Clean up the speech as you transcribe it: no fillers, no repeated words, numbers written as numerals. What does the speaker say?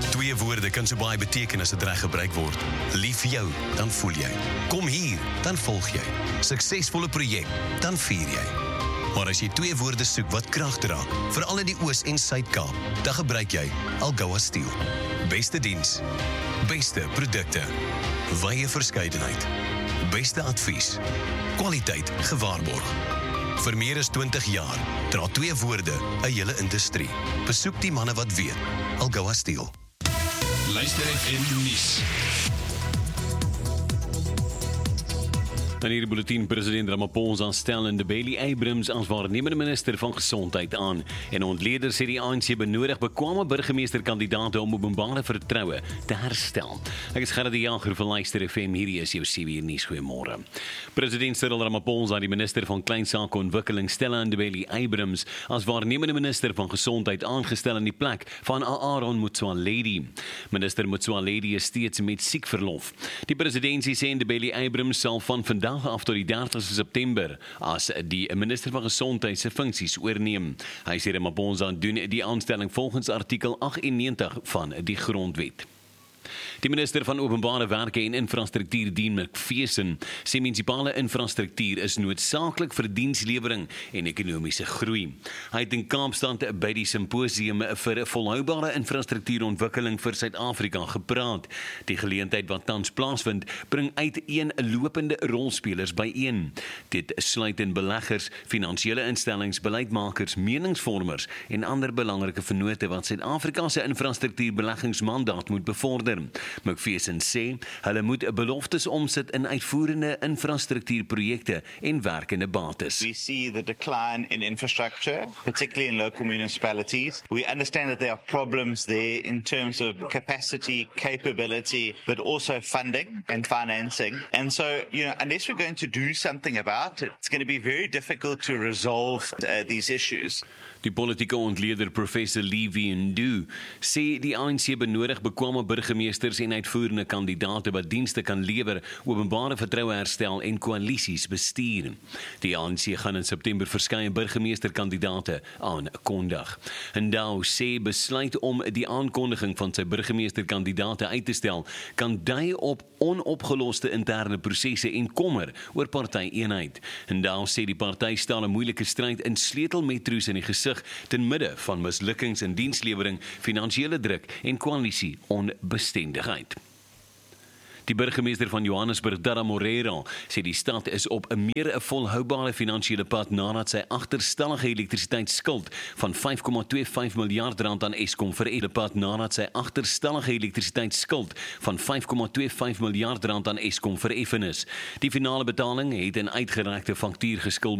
Twee woorde kan so baie beteken as dit reg gebruik word. Lief vir jou, dan voel jy. Kom hier, dan volg jy. Suksesvolle projek, dan vier jy. Maar as jy twee woorde soek wat krag dra, veral in die Oos- en Suid-Kaap, dan gebruik jy Algoa Steel. Beste diens, beste produkte, wye verskeidenheid, beste advies, kwaliteit gewaarborg. Vir meer as 20 jaar dra twee woorde 'n hele industrie. Besoek die manne wat weet. Algoa Steel. Luister FM nuus. In hierdie bulletin president Ramaphosa stel Ndebele Abrams as waarnemende minister van gesondheid aan en ontleder sê die ANC benodig bekwame burgemeesterkandidaate om openbare vertroue te herstel. Ek is Gerard die Jager van Luister FM, hierdie is jou CB nuus, goeiemôre. President Cyril Ramaphosa, die minister van Kleinsake Ontwikkeling, stel Ndebele Abrams as waarnemende minister van gesondheid aangestel in die plek van Aaron Motsoaledi. Minister Motsoaledi is steeds met siekverlof. Die presidentsie sê Ndebele Abrams sal van vandag af tot die 30 September as die minister van gesondheid se funksies oorneem. Hy sê Ramaphosa doen die aanstelling volgens artikel 98 van die grondwet. Die minister van Openbare Werke en Infrastruktuur, Dean McPherson, sê munisipale infrastruktuur is noodsaaklik vir dienslewering en ekonomiese groei. Hy het in Kaapstad by die simposium vir volhoubare infrastruktuurontwikkeling vir Suid-Afrika gepraat. Die geleentheid wat tans plaasvind, bring uiteenlopende rolspelers byeen. Dit sluit in beleggers, finansiële instellings, beleidsmakers, meningsvormers en ander belangrike vennote wat Suid-Afrika se infrastruktuurbeleggingsmandaat moet bevorder. McPherson sê, hulle moet beloftes omsit in uitvoerende infrastruktuurprojekte en werkende bates. We see the decline in infrastructure, particularly in local municipalities. We understand that there are problems there in terms of capacity, capability, but also funding and financing. And so, unless we're going to do something about it, it's going to be very difficult to resolve these issues. Die politieke ontleder professor Levi Ndu sê die ANC benodig bekwame burgemeesters en uitvoerende kandidaate wat dienste kan lewer, openbare vertroue herstel en koalisies bestuur. Die ANC gaan in September verskeie burgemeesterkandidaate aankondig. Ndu sê besluit om die aankondiging van sy burgemeesterkandidaate uit te stel kan dui op onopgeloste interne prosesse en kommer oor partyeenheid. Ndu sê die party staan 'n moeilike stryd in sleutelmetro's in die gesig ten midde van mislukkings in dienslewering, finansiële druk en koalisie onbestendigheid. Die burgemeester van Johannesburg, Dara Morero, sê die stad is op 'n meer volhoubare finansiële pad nadat sy agterstallige elektrisiteitsskuld van 5,25 miljard rand aan Eskom vereffend pad nadat sy agterstallige elektrisiteitsskuld van 5,25 miljard rand aan Eskom vereffen is. Die finale betaling het 'n uitgerekte faktuur geskuld